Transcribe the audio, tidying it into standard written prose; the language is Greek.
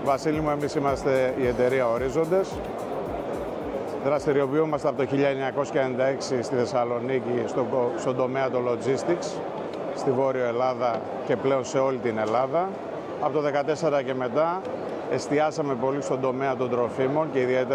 Βασίλη μου, εμείς είμαστε η εταιρεία Ορίζοντες. Δραστηριοποιούμαστε από το 1996 στη Θεσσαλονίκη στον τομέα των logistics, στη Βόρειο Ελλάδα και πλέον σε όλη την Ελλάδα. Από το 2014 και μετά εστιάσαμε πολύ στον τομέα των τροφίμων και ιδιαίτερα